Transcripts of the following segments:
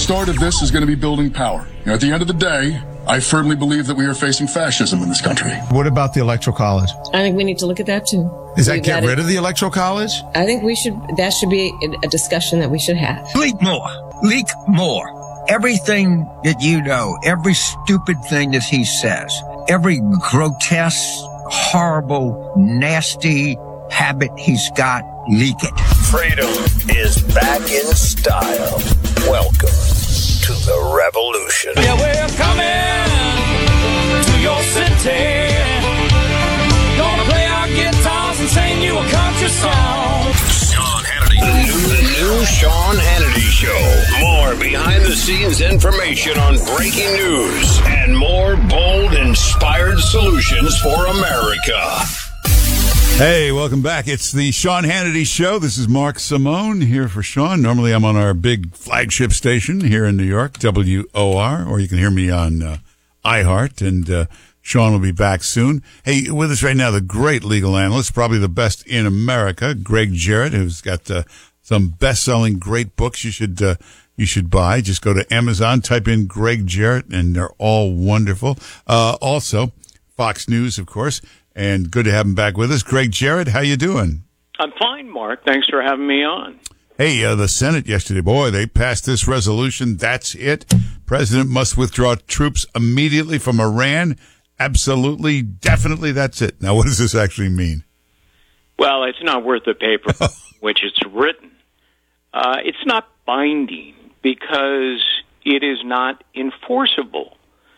start of this is going to be building power. At the end of the day, I firmly believe that we are facing fascism in this country. What about the Electoral College? I think we need to look at that too. Is that get rid of the Electoral College? I think that should be a discussion that we should have. Leak more. Everything that you know, every stupid thing that he says, every grotesque, horrible, nasty habit he's got, leak it. Freedom is back in style. Welcome to the revolution. Yeah, we're coming to your city. Gonna play our guitars and sing you a country song. Sean Hannity. The new Sean Hannity Show. More behind-the-scenes information on breaking news and more bold, inspired solutions for America. Hey, welcome back. It's the Sean Hannity Show. This is Mark Simone here for Sean. Normally I'm on our big flagship station here in New York, WOR, or you can hear me on iHeart, and Sean will be back soon. Hey, with us right now, the great legal analyst, probably the best in America, Greg Jarrett, who's got some best-selling great books you should buy. Just go to Amazon, type in Greg Jarrett, and they're all wonderful. Also, Fox News, of course. And good to have him back with us. Greg Jarrett, how you doing? I'm fine, Mark. Thanks for having me on. Hey, the Senate yesterday, boy, they passed this resolution. That's it. President must withdraw troops immediately from Iran. Absolutely, definitely, that's it. Now, what does this actually mean? Well, it's not worth the paper which it's written. It's not binding because it is not enforceable.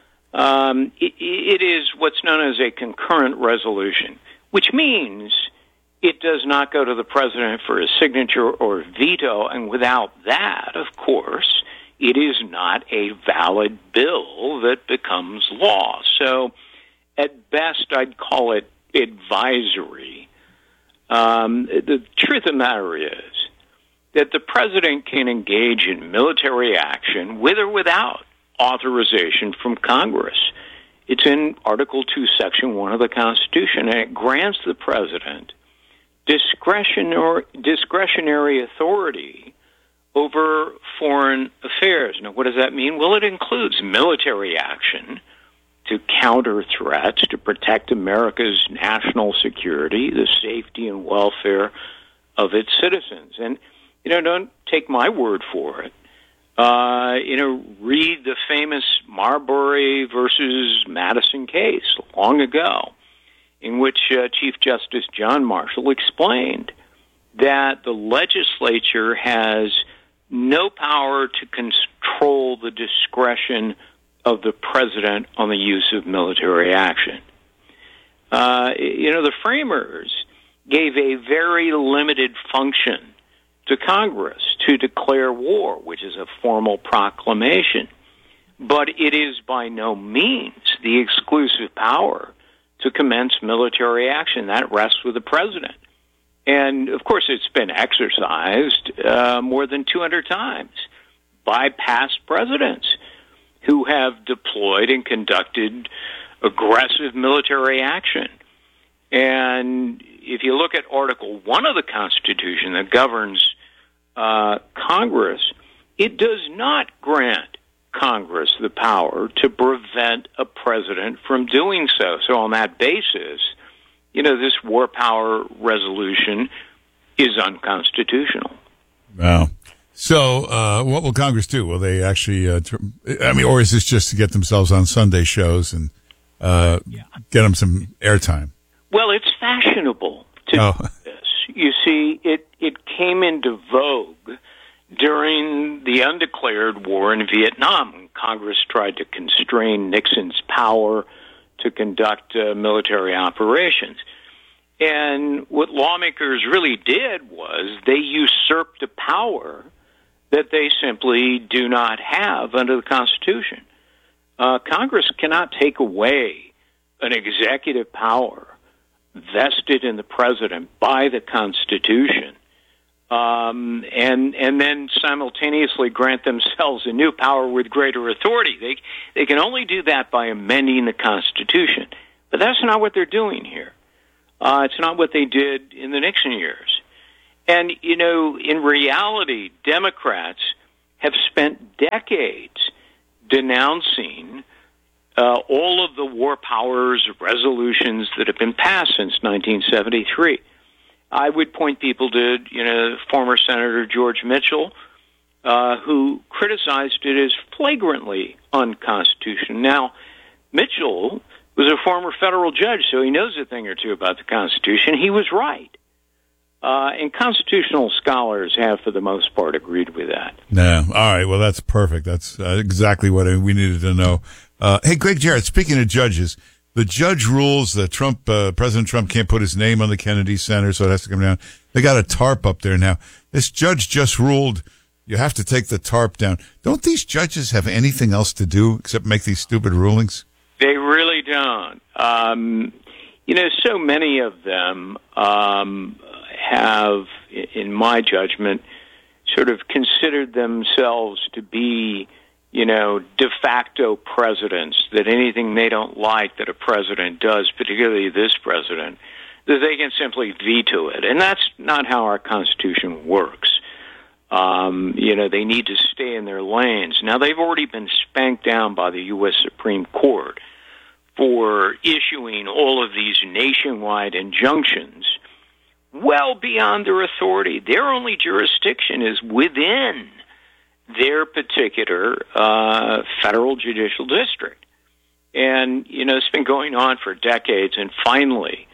It is what's known as a concurrent resolution, which means it does not go to the president for a signature or veto, and without that, of course, it is not a valid bill that becomes law. So, at best, I'd call it advisory. The truth of the matter is that the president can engage in military action with or without authorization from Congress. It's in Article 2, Section 1 of the Constitution, and it grants the president discretionary authority over foreign affairs. Now, what does that mean? Well, it includes military action to counter threats, to protect America's national security, the safety and welfare of its citizens. And, don't take my word for it. Read the famous Marbury versus Madison case long ago, in which Chief Justice John Marshall explained that the legislature has no power to control the discretion of the president on the use of military action. The framers gave a very limited function to Congress to declare war, which is a formal proclamation. But it is by no means the exclusive power to commence military action. That rests with the president. And, of course, it's been exercised more than 200 times by past presidents who have deployed and conducted aggressive military action. And if you look at Article 1 of the Constitution that governs Congress, it does not grant Congress the power to prevent a president from doing so. So on that basis, this war power resolution is unconstitutional. Wow. So what will Congress do? Will they actually, or is this just to get themselves on Sunday shows and get them some airtime? Well, it's fashionable to do this. You see, it came into vogue during the undeclared war in Vietnam, when Congress tried to constrain Nixon's power to conduct military operations. And what lawmakers really did was they usurped a power that they simply do not have under the Constitution. Congress cannot take away an executive power vested in the president by the Constitution, and then simultaneously grant themselves a new power with greater authority. They can only do that by amending the Constitution. But that's not what they're doing here. It's not what they did in the Nixon years. And, in reality, Democrats have spent decades denouncing all of the war powers resolutions that have been passed since 1973. I would point people to, former Senator George Mitchell, who criticized it as flagrantly unconstitutional. Now, Mitchell was a former federal judge, so he knows a thing or two about the Constitution. He was right. And constitutional scholars have, for the most part, agreed with that. Yeah. All right. Well, that's perfect. That's exactly what we needed to know. Hey, Greg Jarrett, speaking of judges, the judge rules that President Trump can't put his name on the Kennedy Center, so it has to come down. They got a tarp up there now. This judge just ruled you have to take the tarp down. Don't these judges have anything else to do except make these stupid rulings? They really don't. So many of them have, in my judgment, sort of considered themselves to be, de facto presidents, that anything they don't like that a president does, particularly this president, that they can simply veto it. And that's not how our Constitution works. They need to stay in their lanes. Now, they've already been spanked down by the U.S. Supreme Court for issuing all of these nationwide injunctions well beyond their authority. Their only jurisdiction is within their particular federal judicial district. And, it's been going on for decades, and finally,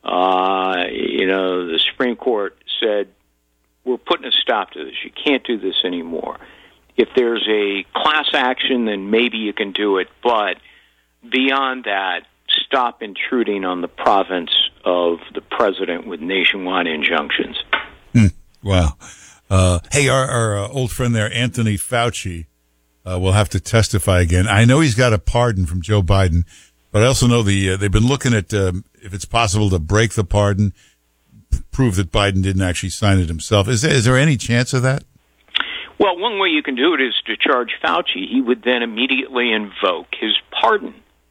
the Supreme Court said, we're putting a stop to this. You can't do this anymore. If there's a class action, then maybe you can do it, but beyond that, stop intruding on the province of the president with nationwide injunctions. Wow. Hey, our old friend there, Anthony Fauci, will have to testify again. I know he's got a pardon from Joe Biden, but I also know they've been looking at if it's possible to break the pardon, prove that Biden didn't actually sign it himself. Is there any chance of that? Well, one way you can do it is to charge Fauci. He would then immediately invoke his pardon.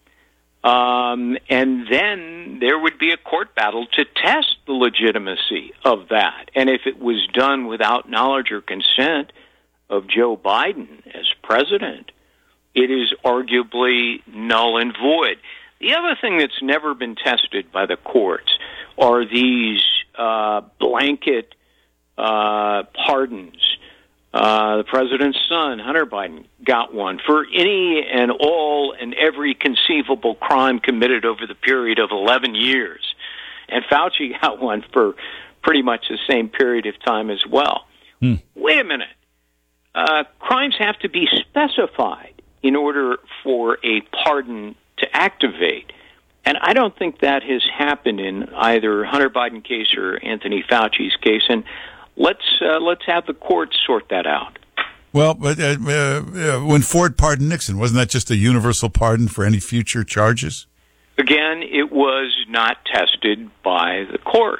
And then there would be a court battle to test the legitimacy of that. And if it was done without knowledge or consent of Joe Biden as president, it is arguably null and void. The other thing that's never been tested by the courts are these blanket pardons. The president's son, Hunter Biden, got one for any and all and every conceivable crime committed over the period of 11 years. And Fauci got one for pretty much the same period of time as well. Wait a minute. Crimes have to be specified in order for a pardon to activate. And I don't think that has happened in either Hunter Biden case or Anthony Fauci's case. And let's have the courts sort that out. Well, but when Ford pardoned Nixon, wasn't that just a universal pardon for any future charges? Again, it was not tested by the courts.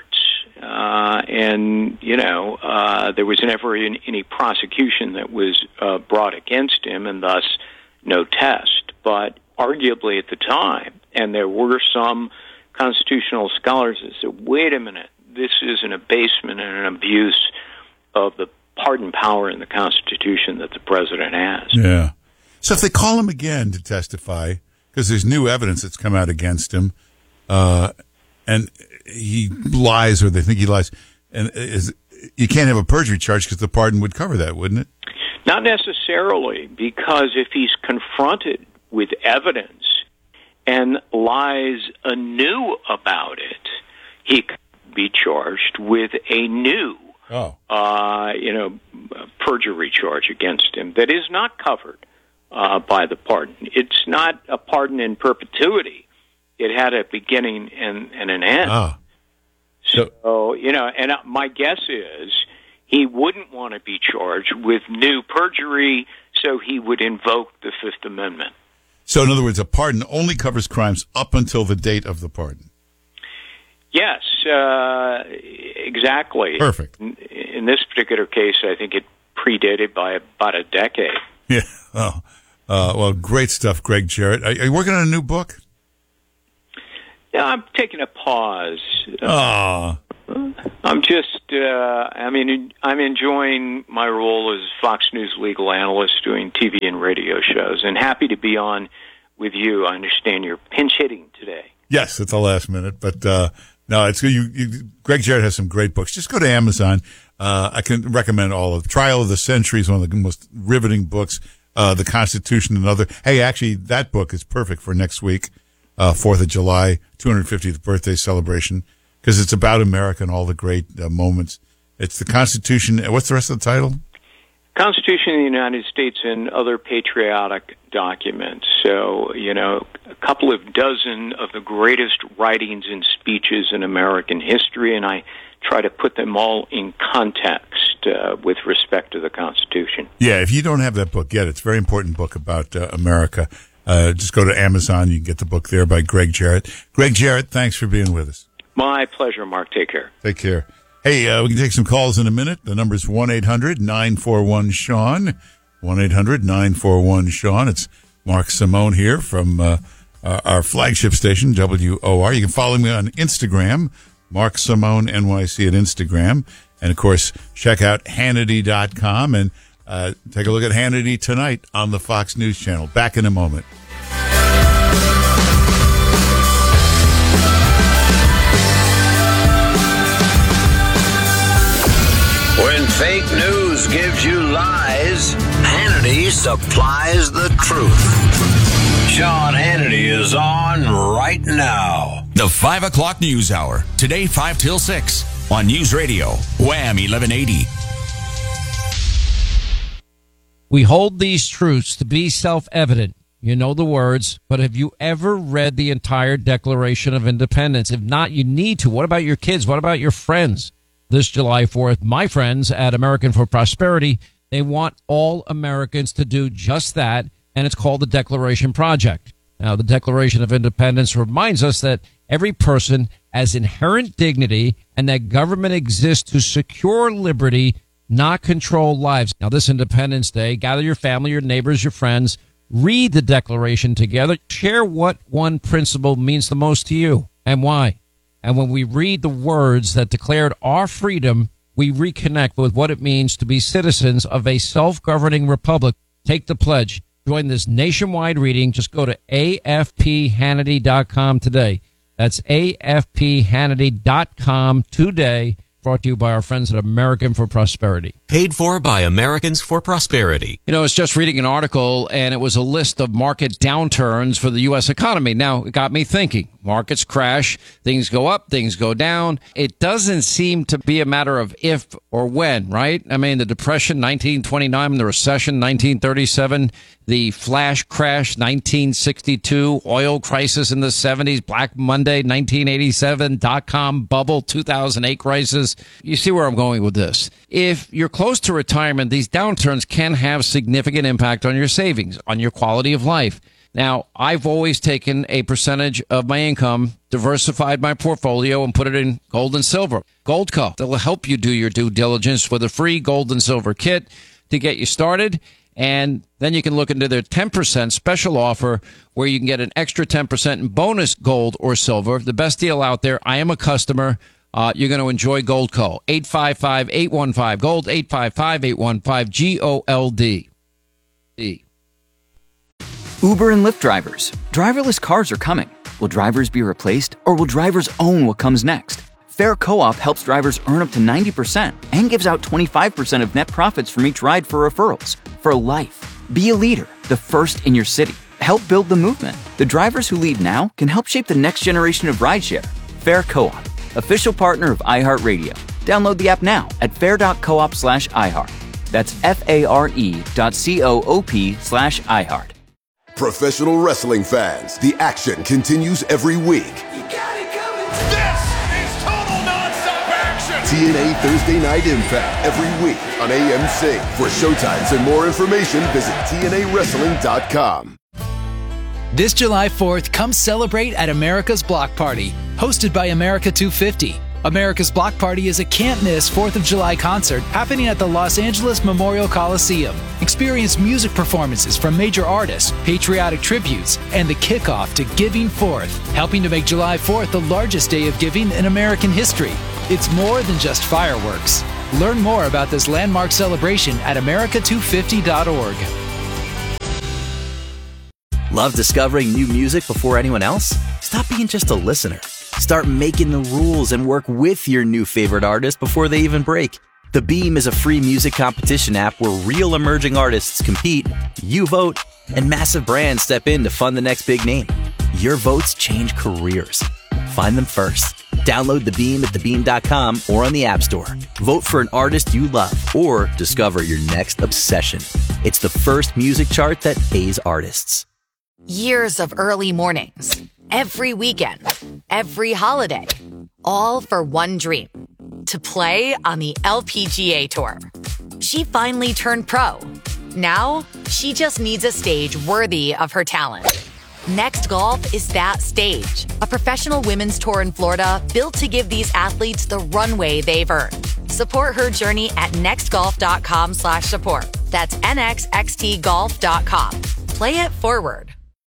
There was never any prosecution that was brought against him, and thus no test. But arguably at the time, and there were some constitutional scholars that said, wait a minute, this is an abasement and an abuse of the pardon power in the Constitution that the president has. Yeah. So if they call him again to testify, because there's new evidence that's come out against him, and he lies or they think he lies, and you can't have a perjury charge because the pardon would cover that, wouldn't it? Not necessarily, because if he's confronted with evidence and lies anew about it, he could be charged with a new perjury charge against him that is not covered by the pardon. It's not a pardon in perpetuity. It had a beginning and an end. So, and my guess is he wouldn't want to be charged with new perjury, so he would invoke the Fifth Amendment. So, in other words, a pardon only covers crimes up until the date of the pardon. Yes, exactly. Perfect. In this particular case, I think it predated by about a decade. Yeah. Well, great stuff, Greg Jarrett. Are you working on a new book? Yeah, I'm taking a pause. I'm just, I'm enjoying my role as Fox News legal analyst doing TV and radio shows, and happy to be on with you. I understand you're pinch hitting today. Yes, at the last minute, but no, it's Greg Jarrett has some great books. Just go to Amazon. I can recommend all of Trial of the Century is one of the most riveting books. The Constitution and other. Hey, actually, that book is perfect for next week, 4th of July, 250th birthday celebration, because it's about America and all the great moments. It's the Constitution. What's the rest of the title? Constitution of the United States and Other Patriotic Documents. So, a couple of dozen of the greatest writings and speeches in American history, and I try to put them all in context with respect to the Constitution. Yeah, if you don't have that book yet, it's a very important book about America. Just go to Amazon. You can get the book there by Greg Jarrett. Greg Jarrett, thanks for being with us. My pleasure, Mark. Take care. Take care. Hey, we can take some calls in a minute. The number is 1-800-941-SEAN, 1-800-941-SEAN. It's Mark Simone here from our flagship station, WOR. You can follow me on Instagram, Mark Simone NYC at Instagram. And, of course, check out Hannity.com and take a look at Hannity tonight on the Fox News Channel. Back in a moment. When fake news gives you lies, Hannity supplies the truth. Sean Hannity is on right now. The 5 o'clock news hour. Today, 5 till 6 on News Radio, Wham 1180. We hold these truths to be self-evident. You know the words, but have you ever read the entire Declaration of Independence? If not, you need to. What about your kids? What about your friends? This July 4th, my friends at American for Prosperity, they want all Americans to do just that, and it's called the Declaration Project. Now, the Declaration of Independence reminds us that every person has inherent dignity and that government exists to secure liberty, not control lives. Now, this Independence Day, gather your family, your neighbors, your friends, read the Declaration together, share what one principle means the most to you and why. And when we read the words that declared our freedom, we reconnect with what it means to be citizens of a self-governing republic. Take the pledge. Join this nationwide reading. Just go to AFPHannity.com today. That's AFPHannity.com today. Brought to you by our friends at American for Prosperity. Paid for by Americans for Prosperity. You know, I was just reading an article, and it was a list of market downturns for the U.S. economy. Now, it got me thinking. Markets crash, things go up, things go down. It doesn't seem to be a matter of if or when, right? I mean, the Depression, 1929, the recession, 1937, the flash crash, 1962, oil crisis in the 70s, Black Monday, 1987, dot-com bubble, 2008 crisis. You see where I'm going with this. If you're close to retirement, these downturns can have significant impact on your savings, on your quality of life. Now, I've always taken a percentage of my income, diversified my portfolio, and put it in gold and silver. Goldco, that will help you do your due diligence with a free gold and silver kit to get you started. And then you can look into their 10% special offer where you can get an extra 10% in bonus gold or silver. The best deal out there. I am a customer. You're going to enjoy Goldco. 855-815-GOLD, 855-815-GOLD. Uber and Lyft drivers. Driverless cars are coming. Will drivers be replaced, or will drivers own what comes next? Fair Co-op helps drivers earn up to 90% and gives out 25% of net profits from each ride for referrals. For life. Be a leader, the first in your city. Help build the movement. The drivers who lead now can help shape the next generation of rideshare. Fair Co-op, official partner of iHeartRadio. Download the app now at fair.coop/iHeart. That's FARE.coop/iHeart. Professional wrestling fans, the action continues every week. You got it coming. This is total nonstop action. TNA Thursday Night Impact every week on AMC. For showtimes and more information, visit TNAWrestling.com. This July 4th, come celebrate at America's Block Party, hosted by America 250. America's Block Party is a can't-miss 4th of July concert happening at the Los Angeles Memorial Coliseum. Experience music performances from major artists, patriotic tributes, and the kickoff to Giving Forth, helping to make July 4th the largest day of giving in American history. It's more than just fireworks. Learn more about this landmark celebration at America250.org. Love discovering new music before anyone else? Stop being just a listener. Start making the rules and work with your new favorite artist before they even break. The Beam is a free music competition app where real emerging artists compete, you vote, and massive brands step in to fund the next big name. Your votes change careers. Find them first. Download The Beam at thebeam.com or on the App Store. Vote for an artist you love or discover your next obsession. It's the first music chart that pays artists. Years of early mornings, every weekend, every holiday, all for one dream, to play on the LPGA Tour. She finally turned pro. Now, she just needs a stage worthy of her talent. Next Golf is that stage, a professional women's tour in Florida built to give these athletes the runway they've earned. Support her journey at nextgolf.com/support. That's nxxtgolf.com. Play it forward.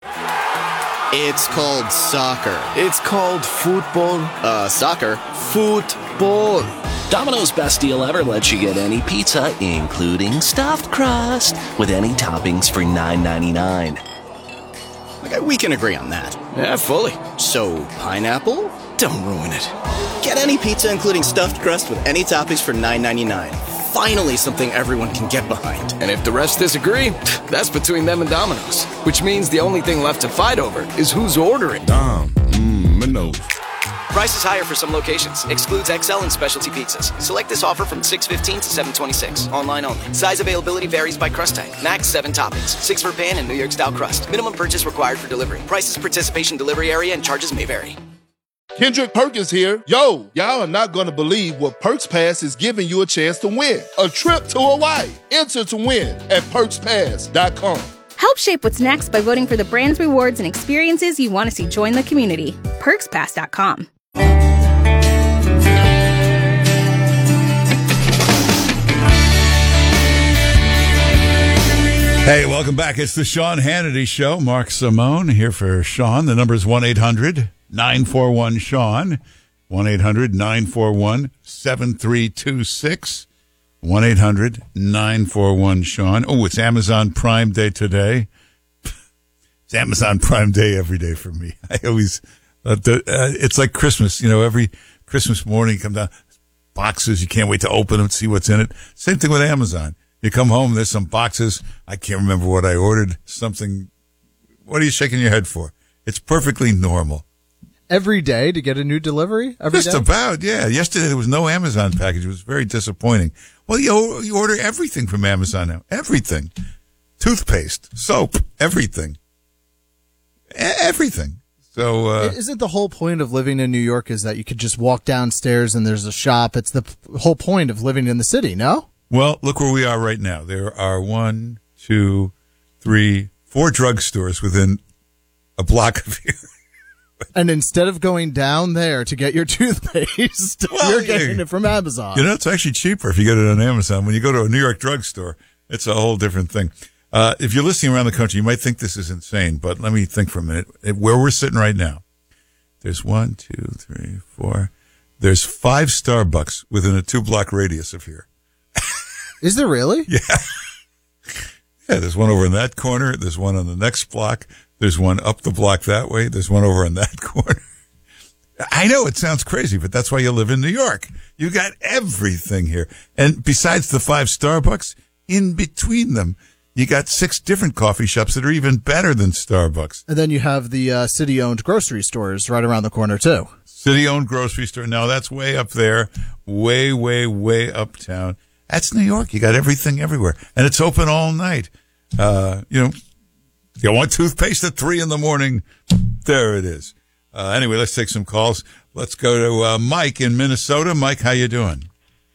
It's called soccer. It's called football. Soccer. Football. Domino's best deal ever lets you get any pizza, including stuffed crust, with any toppings for $9.99. Okay, we can agree on that. Yeah, fully. So, pineapple? Don't ruin it. Get any pizza, including stuffed crust, with any toppings for $9.99. Finally, something everyone can get behind. And if the rest disagree, that's between them and Domino's. Which means the only thing left to fight over is who's ordering. Domino's. Price is higher for some locations. Excludes XL and specialty pizzas. Select this offer from 6/15 to 7/26. Online only. Size availability varies by crust type. Max 7 toppings. 6 for pan and New York style crust. Minimum purchase required for delivery. Prices, participation, delivery area, and charges may vary. Kendrick Perkins here. Yo, y'all are not going to believe what Perks Pass is giving you a chance to win. A trip to Hawaii. Enter to win at perkspass.com. Help shape what's next by voting for the brands, rewards, and experiences you want to see join the community. perkspass.com. Hey, welcome back. It's the Sean Hannity Show. Mark Simone here for Sean. The number is 1-800-941-SEAN. 1-800-941-7326. 1-800-941-SEAN. Oh, it's Amazon Prime Day today. It's Amazon Prime Day every day for me. I always, it's like Christmas. You know, every Christmas morning you come down, boxes, you can't wait to open them, see what's in it. Same thing with Amazon. You come home, there's some boxes. I can't remember what I ordered. Something. What are you shaking your head for? It's perfectly normal. Every day to get a new delivery? Just about, yeah. Yesterday there was no Amazon package. It was very disappointing. Well, you order everything from Amazon now. Everything. Toothpaste, soap, everything. Everything. So, isn't the whole point of living in New York is that you could just walk downstairs and there's a shop? It's the whole point of living in the city, no? Well, look where we are right now. There are 1, 2, 3, 4 drugstores within a block of here. And instead of going down there to get your toothpaste, you're getting it from Amazon. You know, it's actually cheaper if you get it on Amazon. When you go to a New York drugstore, it's a whole different thing. If you're listening around the country, you might think this is insane, but let me think for a minute. Where we're sitting right now, there's 1, 2, 3, 4. There's 5 Starbucks within a 2-block radius of here. Is there really? Yeah. Yeah, there's one over in that corner. There's one on the next block. There's one up the block that way. There's one over in that corner. I know it sounds crazy, but that's why you live in New York. You got everything here. And besides the 5 Starbucks, in between them, you got 6 different coffee shops that are even better than Starbucks. And then you have the city-owned grocery stores right around the corner, too. City-owned grocery store. Now, that's way up there. Way, way, way uptown. That's New York. You got everything everywhere. And it's open all night. You want toothpaste at 3 a.m? There it is. Anyway, let's take some calls. Let's go to Mike in Minnesota. Mike, how you doing?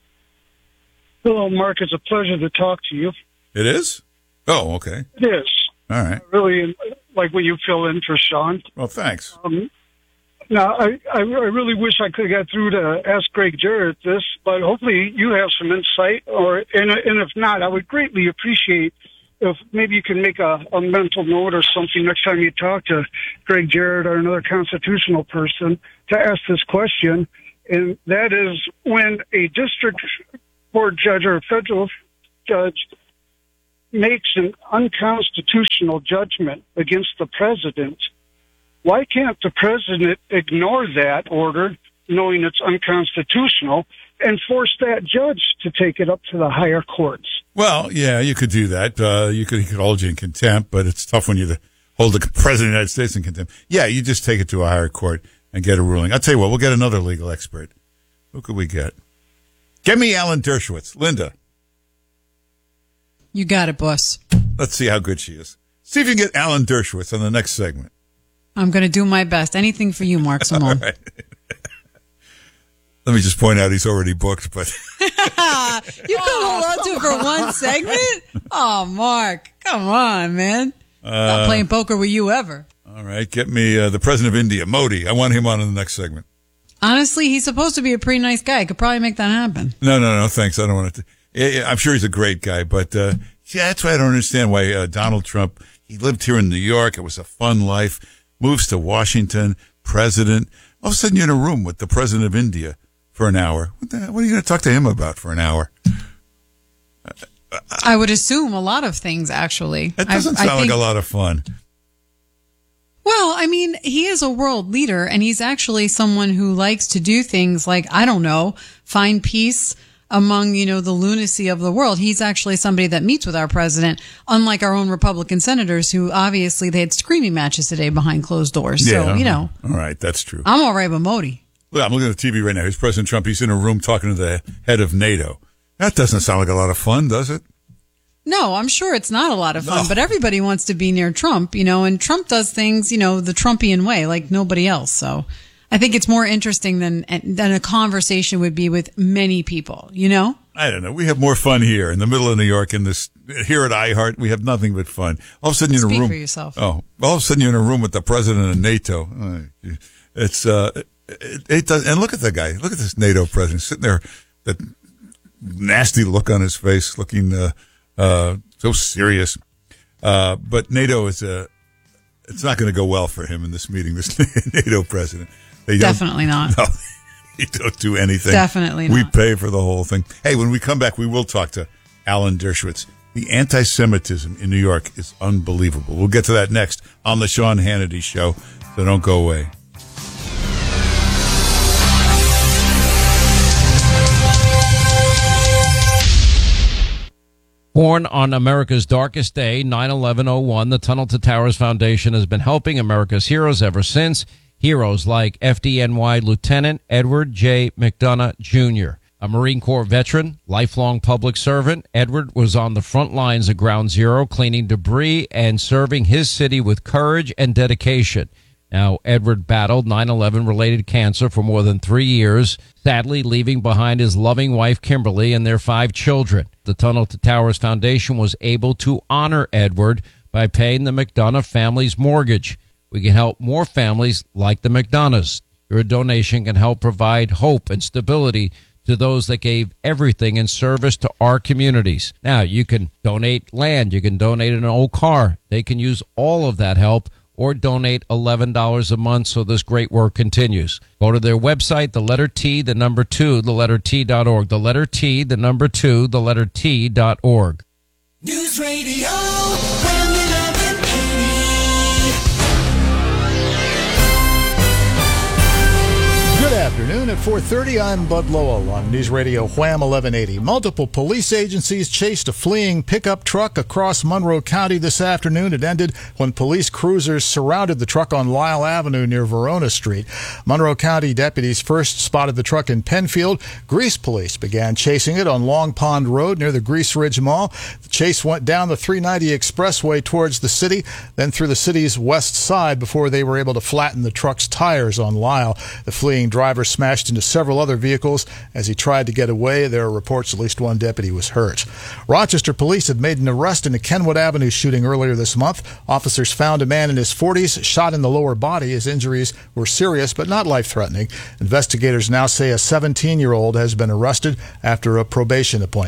Hello, Mark. It's a pleasure to talk to you. It is? Oh, okay. It is. All right. I really like when you fill in for Sean. Well, thanks. Now, I really wish I could have got through to ask Greg Jarrett this, but hopefully you have some insight, and if not, I would greatly appreciate if maybe you can make a mental note or something next time you talk to Greg Jarrett or another constitutional person to ask this question. and that is when a district court judge or a federal judge makes an unconstitutional judgment against the president. Why can't the president ignore that order, knowing it's unconstitutional, and force that judge to take it up to the higher courts? Well, yeah, you could do that. He could hold you in contempt, but it's tough when you hold the president of the United States in contempt. Yeah, you just take it to a higher court and get a ruling. I'll tell you what, we'll get another legal expert. Who could we get? Get me Alan Dershowitz. Linda. You got it, boss. Let's see how good she is. See if you can get Alan Dershowitz on the next segment. I'm going to do my best. Anything for you, Mark Simone. Right. Let me just point out he's already booked, but You couldn't hold on to it for one segment? Oh, Mark. Come on, man. Not playing poker with you ever. All right. Get me the president of India, Modi. I want him on in the next segment. Honestly, he's supposed to be a pretty nice guy. Could probably make that happen. No, thanks. I don't want to. I'm sure he's a great guy, but yeah, that's why I don't understand why Donald Trump, he lived here in New York. It was a fun life. Moves to Washington, president. All of a sudden you're in a room with the president of India for an hour. What are you going to talk to him about for an hour? I would assume a lot of things, actually. That doesn't sound like a lot of fun. Well, I mean, he is a world leader, and he's actually someone who likes to do things like, I don't know, find peace among, the lunacy of the world. He's actually somebody that meets with our president, unlike our own Republican senators who obviously they had screaming matches today behind closed doors. Yeah, so, All right, that's true. I'm all right with Modi. Well, I'm looking at the TV right now. Here's President Trump. He's in a room talking to the head of NATO. That doesn't sound like a lot of fun, does it? No, I'm sure it's not a lot of fun, but everybody wants to be near Trump, and Trump does things, the Trumpian way, like nobody else. So I think it's more interesting than a conversation would be with many people, I don't know. We have more fun here in the middle of New York here at iHeart. We have nothing but fun. All of a sudden you're in a room. Speak for yourself. Oh, all of a sudden you're in a room with the president of NATO. It does. And look at the guy. Look at this NATO president sitting there, that nasty look on his face, looking so serious. But NATO it's not going to go well for him in this meeting. This NATO president. Definitely not. No, you don't do anything. Definitely not. We pay for the whole thing. Hey, when we come back, we will talk to Alan Dershowitz. The anti-Semitism in New York is unbelievable. We'll get to that next on the Sean Hannity Show, so don't go away. Born on America's darkest day, 9/11/01, the Tunnel to Towers Foundation has been helping America's heroes ever since. Heroes like FDNY Lieutenant Edward J. McDonough, Jr., a Marine Corps veteran, lifelong public servant. Edward was on the front lines of Ground Zero, cleaning debris and serving his city with courage and dedication. Now, Edward battled 9/11-related cancer for more than 3 years, sadly leaving behind his loving wife, Kimberly, and their 5 children. The Tunnel to Towers Foundation was able to honor Edward by paying the McDonough family's mortgage. We can help more families like the McDonoughs. Your donation can help provide hope and stability to those that gave everything in service to our communities. Now, you can donate land. You can donate an old car. They can use all of that help, or donate $11 a month so this great work continues. Go to their website, the letter T, the number 2, the letter T.org. The letter T, the number 2, the letter T.org. News Radio, Wham 1180. Good afternoon. At 4:30, I'm Bud Lowell on News Radio Wham 1180. Multiple police agencies chased a fleeing pickup truck across Monroe County this afternoon. It ended when police cruisers surrounded the truck on Lyle Avenue near Verona Street. Monroe County deputies first spotted the truck in Penfield. Greece police began chasing it on Long Pond Road near the Grease Ridge Mall. The chase went down the 390 expressway towards the city, then through the city's west side before they were able to flatten the truck's tires on Lyle. The fleeing driver smashed into several other vehicles as he tried to get away. There are reports at least one deputy was hurt. Rochester police have made an arrest in a Kenwood Avenue shooting earlier this month. Officers found a man in his 40s shot in the lower body. His injuries were serious but not life-threatening. Investigators now say a 17-year-old has been arrested after a probation appointment.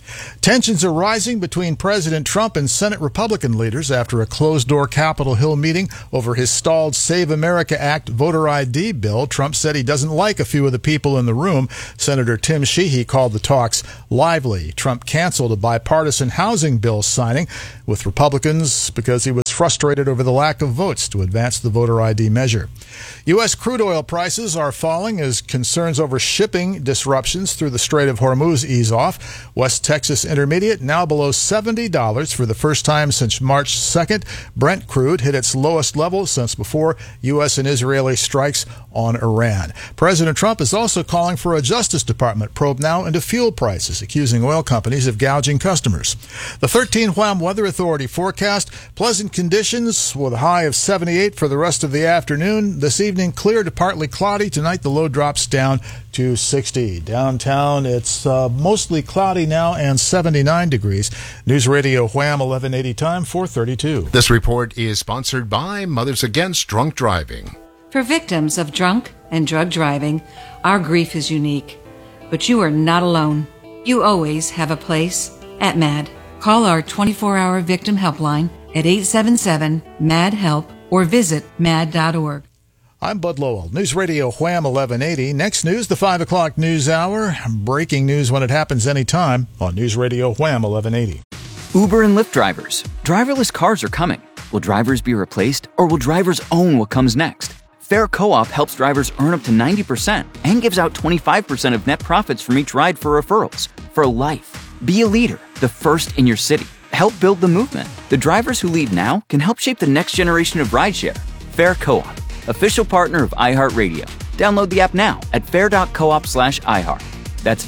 Tensions are rising between President Trump and Senate Republican leaders after a closed-door Capitol Hill meeting over his stalled Save America Act voter ID bill. Trump said he doesn't like a few of the people in the room. Senator Tim Sheehy called the talks lively. Trump canceled a bipartisan housing bill signing with Republicans because he was frustrated over the lack of votes to advance the voter ID measure. U.S. crude oil prices are falling as concerns over shipping disruptions through the Strait of Hormuz ease off. West Texas Intermediate now below $70 for the first time since March 2nd. Brent crude hit its lowest level since before U.S. and Israeli strikes on Iran. President Trump is also calling for a Justice Department probe now into fuel prices, accusing oil companies of gouging customers. The 13 Wham Weather Authority forecast: pleasant conditions with a high of 78 for the rest of the afternoon. This evening, clear to partly cloudy. Tonight, the low drops down to 60. Downtown, it's mostly cloudy now and 79 degrees. News Radio Wham 1180 time, 4:32. This report is sponsored by Mothers Against Drunk Driving. For victims of drunk and drug driving, our grief is unique. But you are not alone. You always have a place at MAD. Call our 24-hour victim helpline at 877-MAD-HELP or visit mad.org. I'm Bud Lowell. News Radio Wham 1180. Next news, the 5 o'clock news hour. Breaking news when it happens anytime on News Radio Wham 1180. Uber and Lyft drivers. Driverless cars are coming. Will drivers be replaced, or will drivers own what comes next? Fair Co-op helps drivers earn up to 90% and gives out 25% of net profits from each ride for referrals. For life. Be a leader, the first in your city. Help build the movement. The drivers who lead now can help shape the next generation of rideshare. Fair Co-op, official partner of iHeartRadio. Download the app now at fair.coop/iHeart. That's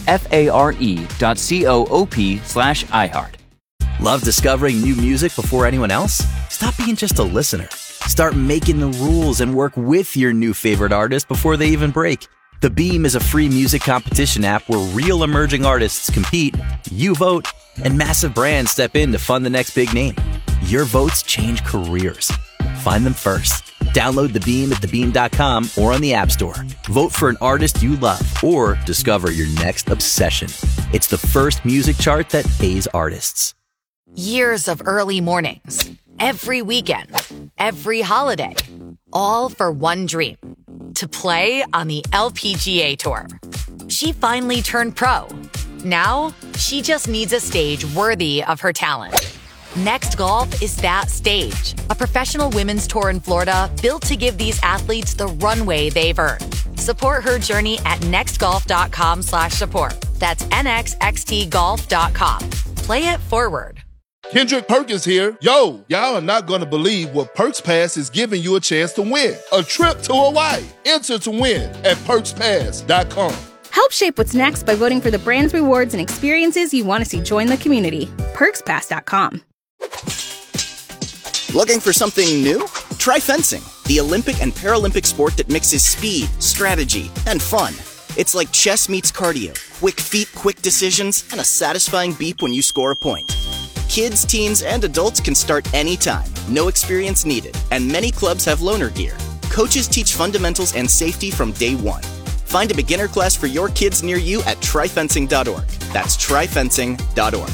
FARE.coop/iHeart. Love discovering new music before anyone else? Stop being just a listener. Start making the rules and work with your new favorite artist before they even break. The Beam is a free music competition app where real emerging artists compete, you vote, and massive brands step in to fund the next big name. Your votes change careers. Find them first. Download The Beam at thebeam.com or on the App Store. Vote for an artist you love or discover your next obsession. It's the first music chart that pays artists. Years of early mornings, every weekend, every holiday, all for one dream: to play on the LPGA Tour. She finally turned pro. Now, she just needs a stage worthy of her talent. Next Golf is that stage, a professional women's tour in Florida built to give these athletes the runway they've earned. Support her journey at nextgolf.com/support. That's nxxtgolf.com. Play it forward. Kendrick Perkins here. Yo, y'all are not going to believe what Perks Pass is giving you a chance to win. A trip to Hawaii. Enter to win at perkspass.com. Help shape what's next by voting for the brands, rewards, and experiences you want to see join the community. PerksPass.com. Looking for something new? Try fencing, the Olympic and Paralympic sport that mixes speed, strategy, and fun. It's like chess meets cardio. Quick feet, quick decisions, and a satisfying beep when you score a point. Kids, teens, and adults can start anytime. No experience needed. And many clubs have loaner gear. Coaches teach fundamentals and safety from day one. Find a beginner class for your kids near you at tryfencing.org. That's tryfencing.org.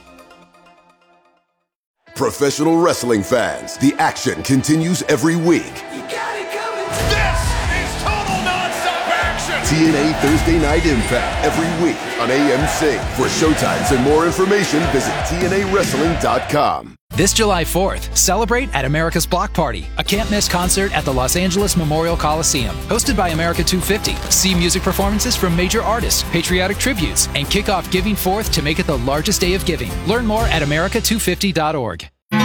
Professional wrestling fans, the action continues every week. TNA Thursday Night Impact every week on AMC. For showtimes and more information, visit TNAWrestling.com. This July 4th, celebrate at America's Block Party, a can't-miss concert at the Los Angeles Memorial Coliseum. Hosted by America 250. See music performances from major artists, patriotic tributes, and kick off Giving Forth to make it the largest day of giving. Learn more at America250.org.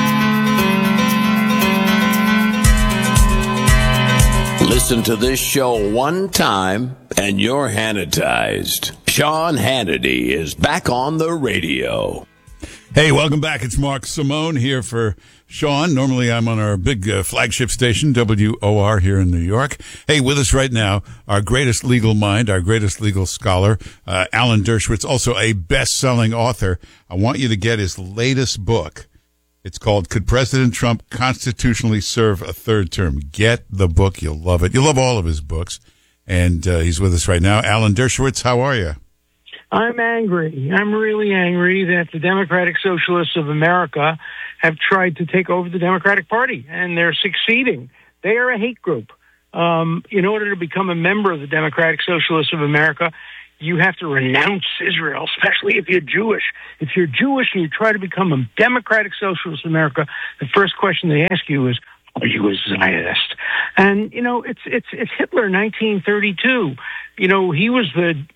Listen to this show one time and you're Hannitized. Sean Hannity is back on the radio. Hey, welcome back. It's Mark Simone here for Sean. Normally I'm on our big flagship station, WOR, here in New York. Hey, with us right now, our greatest legal mind, our greatest legal scholar, Alan Dershowitz, also a best-selling author. I want you to get his latest book. It's called Could President Trump Constitutionally Serve a Third Term? Get the book. You'll love it. You'll love all of his books. And he's with us right now. Alan Dershowitz, how are you? I'm angry. I'm really angry that the Democratic Socialists of America have tried to take over the Democratic Party, and they're succeeding. They are a hate group. In order to become a member of the Democratic Socialists of America, you have to renounce Israel, especially if you're Jewish. If you're Jewish and you try to become a Democratic Socialist of America, the first question they ask you is, are you a Zionist? And, it's Hitler, 1932. He was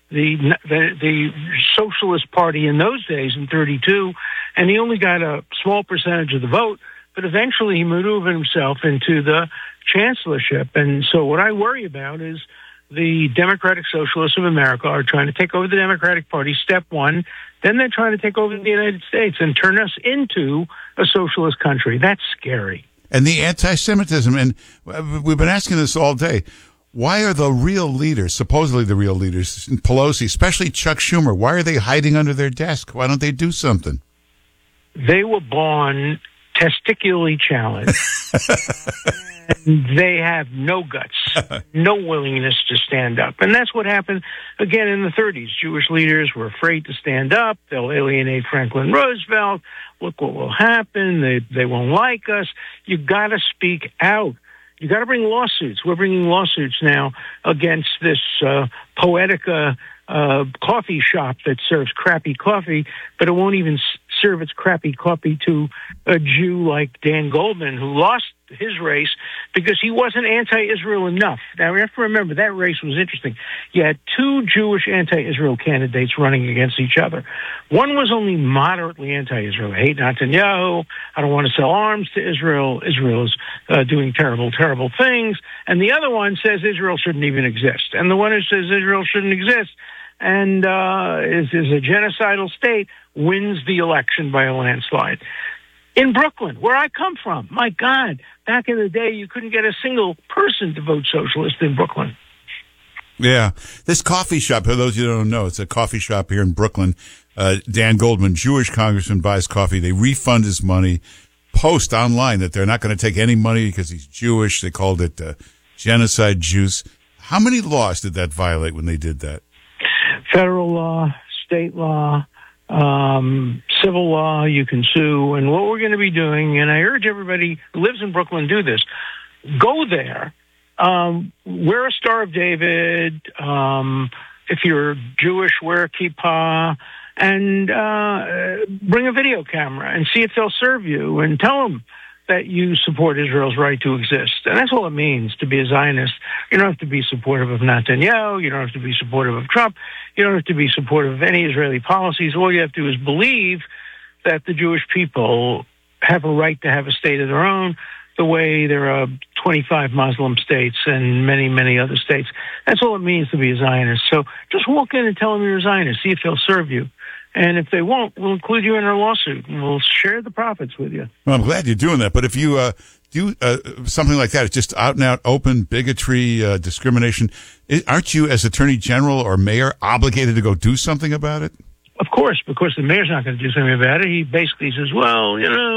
the Socialist Party in those days in 32, and he only got a small percentage of the vote, but eventually he maneuvered himself into the chancellorship. And so what I worry about is the Democratic Socialists of America are trying to take over the Democratic Party, step one. Then they're trying to take over the United States and turn us into a socialist country. That's scary. And the anti-Semitism, and we've been asking this all day. Why are the real leaders, supposedly the real leaders, Pelosi, especially Chuck Schumer, why are they hiding under their desk? Why don't they do something? They were born testicularly challenged. And they have no guts, no willingness to stand up. And that's what happened again in the 30s. Jewish leaders were afraid to stand up. They'll alienate Franklin Roosevelt. Look what will happen. They won't like us. You got to speak out. You got to bring lawsuits. We're bringing lawsuits now against this Poetica coffee shop that serves crappy coffee, but it won't even serve its crappy coffee to a Jew like Dan Goldman, who lost his race because he wasn't anti-Israel enough. Now, we have to remember that race was interesting. You had two Jewish anti-Israel candidates running against each other. One was only moderately anti-Israel. I hate Netanyahu. I don't want to sell arms to Israel. Israel is doing terrible, terrible things. And the other one says Israel shouldn't even exist. And the one who says Israel shouldn't exist and is a genocidal state wins the election by a landslide. In Brooklyn, where I come from, my God, back in the day, you couldn't get a single person to vote socialist in Brooklyn. Yeah. This coffee shop, for those of you who don't know, it's a coffee shop here in Brooklyn. Dan Goldman, Jewish congressman, buys coffee. They refund his money, post online that they're not going to take any money because he's Jewish. They called it genocide juice. How many laws did that violate when they did that? Federal law, state law, civil law, you can sue. And what we're going to be doing, and I urge everybody who lives in Brooklyn to do this, go there, wear a Star of David, if you're Jewish, wear a kippah, and bring a video camera and see if they'll serve you and tell them that you support Israel's right to exist. And that's all it means to be a Zionist. You don't have to be supportive of Netanyahu. You don't have to be supportive of Trump. You don't have to be supportive of any Israeli policies. All you have to do is believe that the Jewish people have a right to have a state of their own, the way there are 25 Muslim states and many, many other states. That's all it means to be a Zionist. So just walk in and tell them you're a Zionist. See if they'll serve you. And if they won't, we'll include you in our lawsuit, and we'll share the profits with you. Well, I'm glad you're doing that. But if you do something like that, it's just out-and-out open bigotry, discrimination. Aren't you, as Attorney General or Mayor, obligated to go do something about it? Of course, because the mayor's not going to do something about it. He basically says, well,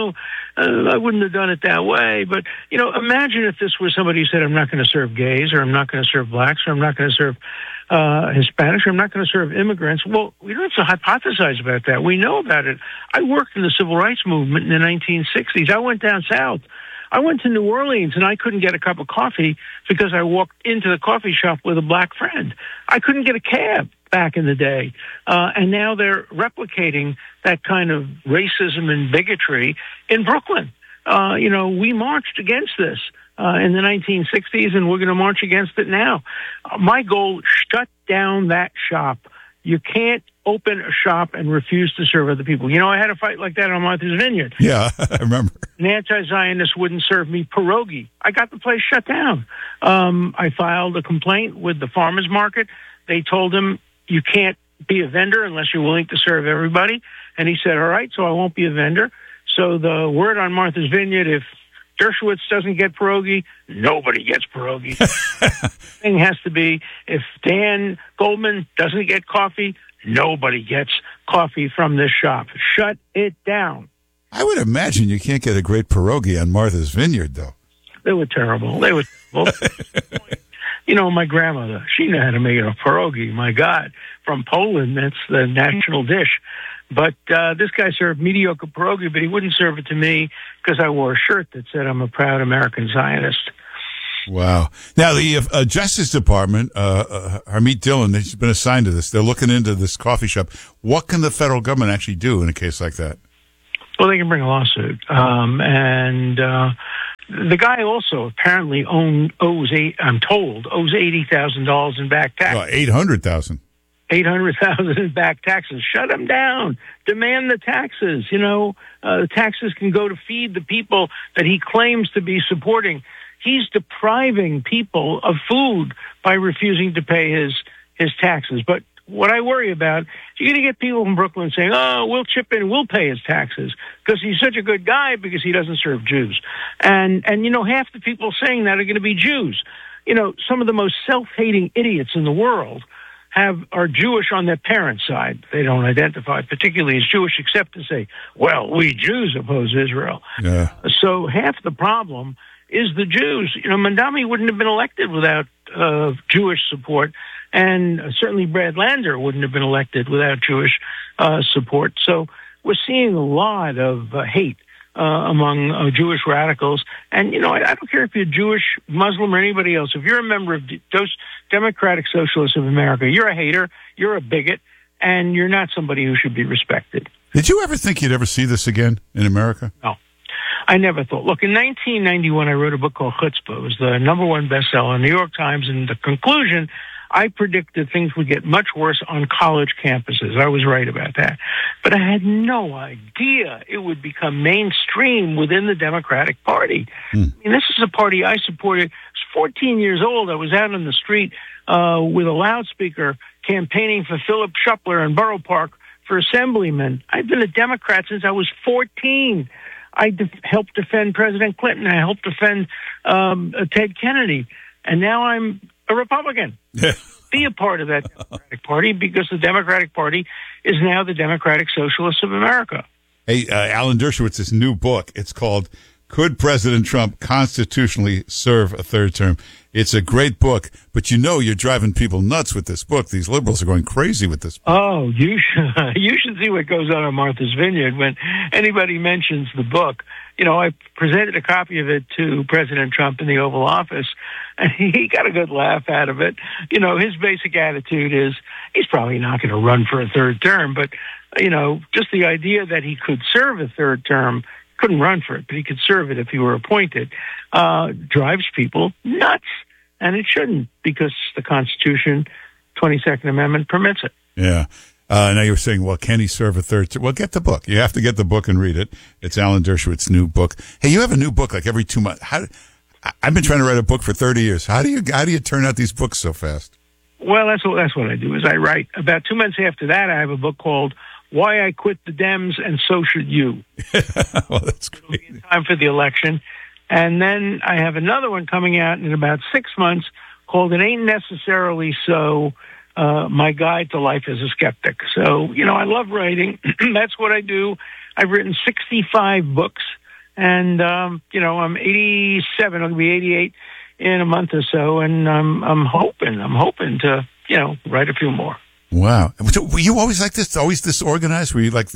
I wouldn't have done it that way. But, imagine if this was somebody who said, I'm not going to serve gays, or I'm not going to serve blacks, or I'm not going to serve Hispanics, or I'm not going to serve immigrants. Well, we don't have to hypothesize about that. We know about it. I worked in the civil rights movement in the 1960s. I went down south. I went to New Orleans, and I couldn't get a cup of coffee because I walked into the coffee shop with a black friend. I couldn't get a cab back in the day. And now they're replicating that kind of racism and bigotry in Brooklyn. We marched against this in the 1960s, and we're going to march against it now. My goal, shut down that shop. You can't open a shop and refuse to serve other people. I had a fight like that on Martha's Vineyard. Yeah, I remember. An anti-Zionist wouldn't serve me pierogi. I got the place shut down. I filed a complaint with the farmers market. They told him, you can't be a vendor unless you're willing to serve everybody. And he said, all right, so I won't be a vendor. So the word on Martha's Vineyard, if Dershowitz doesn't get pierogi, nobody gets pierogi. Thing has to be, if Dan Goldman doesn't get coffee, nobody gets coffee from this shop. Shut it down. I would imagine you can't get a great pierogi on Martha's Vineyard, though. They were terrible. You know, my grandmother, she knew how to make a pierogi. My God, from Poland, that's the national dish. But this guy served mediocre pierogi, but he wouldn't serve it to me because I wore a shirt that said I'm a proud American Zionist. Wow. Now, the Justice Department, Harmeet Dillon, has been assigned to this. They're looking into this coffee shop. What can the federal government actually do in a case like that? Well, they can bring a lawsuit. The guy also apparently owes $80,000 in back taxes. $800,000. $800,000 in back taxes. Shut him down. Demand the taxes. You know, the taxes can go to feed the people that he claims to be supporting. He's depriving people of food by refusing to pay his taxes. But what I worry about, you're going to get people from Brooklyn saying, oh, we'll chip in, we'll pay his taxes because he's such a good guy because he doesn't serve Jews. And you know, half the people saying that are going to be Jews. You know, some of the most self-hating idiots in the world are Jewish on their parents' side. They don't identify particularly as Jewish except to say, well, we Jews oppose Israel. Yeah. So half the problem is the Jews. You know, Mandami wouldn't have been elected without Jewish support, and certainly Brad Lander wouldn't have been elected without Jewish support. So we're seeing a lot of hate among Jewish radicals. And, you know, I don't care if you're Jewish, Muslim, or anybody else. If you're a member of those Democratic Socialists of America, you're a hater, you're a bigot, and you're not somebody who should be respected. Did you ever think you'd ever see this again in America? No. I never thought. Look, in 1991, I wrote a book called Chutzpah. It was the #1 bestseller in the New York Times. And the conclusion, I predicted things would get much worse on college campuses. I was right about that. But I had no idea it would become mainstream within the Democratic Party. I mean, this is a party I supported. I was 14 years old. I was out on the street with a loudspeaker campaigning for Philip Shuppler in Borough Park for assemblyman. I've been a Democrat since I was 14. I helped defend President Clinton. I helped defend Ted Kennedy. And now I'm a Republican. Be a part of that Democratic Party because the Democratic Party is now the Democratic Socialists of America. Hey, Alan Dershowitz's new book, it's called Could President Trump Constitutionally Serve a Third Term? It's a great book, but you know you're driving people nuts with this book. These liberals are going crazy with this book. Oh, you should see what goes on Martha's Vineyard when anybody mentions the book. You know, I presented a copy of it to President Trump in the Oval Office, and he got a good laugh out of it. You know, his basic attitude is he's probably not going to run for a third term, but, you know, just the idea that he could serve a third term, couldn't run for it, but he could serve it if he were appointed, drives people nuts. And it shouldn't, because the Constitution, 22nd Amendment, permits it. Yeah. Now you were saying, well, can he serve a third term? Well, get the book. You have to get the book and read it. It's Alan Dershowitz's new book. Hey, you have a new book like every 2 months. I've been trying to write a book for 30 years. How do you turn out these books so fast? Well, that's what I do is I write. About 2 months after that, I have a book called Why I Quit the Dems and So Should You. Well, that's great. It'll be in time for the election. And then I have another one coming out in about 6 months called It Ain't Necessarily So, My Guide to Life as a Skeptic. So, you know, I love writing. That's what I do. I've written 65 books. And, you know, I'm 87. I'll be 88 in a month or so. And I'm hoping to, you know, write a few more. Wow. Were you always like this? Always this organized? Were you like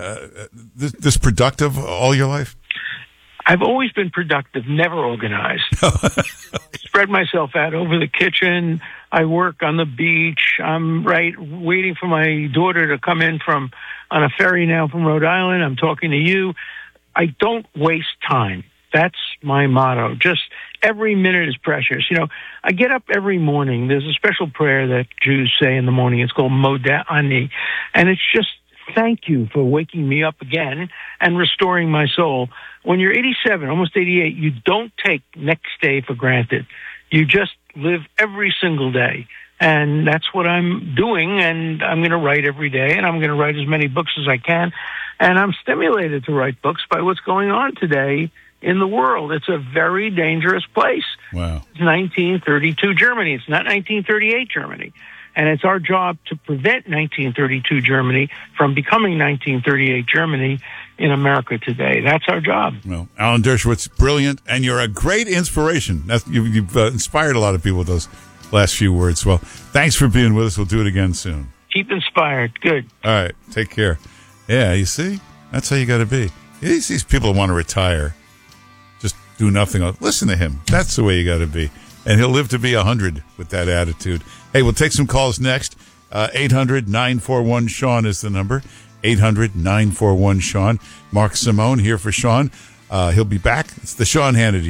this productive all your life? I've always been productive, never organized. I spread myself out over the kitchen. I work on the beach. I'm waiting for my daughter to come in on a ferry now from Rhode Island. I'm talking to you. I don't waste time. That's my motto. Just every minute is precious. You know, I get up every morning. There's a special prayer that Jews say in the morning. It's called Modeh Ani. And it's just, thank you for waking me up again and restoring my soul. When you're 87, almost 88, you don't take next day for granted. You just live every single day. And that's what I'm doing. And I'm going to write every day. And I'm going to write as many books as I can. And I'm stimulated to write books by what's going on today in the world. It's a very dangerous place. Wow. It's 1932 Germany. It's not 1938 Germany. And it's our job to prevent 1932 Germany from becoming 1938 Germany in America today. That's our job. Well, Alan Dershowitz, brilliant, and you're a great inspiration. You've inspired a lot of people with those last few words. Well, thanks for being with us. We'll do it again soon. Keep inspired. Good. All right. Take care. Yeah, you see? That's how you got to be. These people want to retire. Just do nothing. Listen to him. That's the way you got to be. And he'll live to be 100 with that attitude. Hey, we'll take some calls next. 800-941-SEAN is the number. 800-941-SEAN. Mark Simone here for Sean. He'll be back. It's the Sean Hannity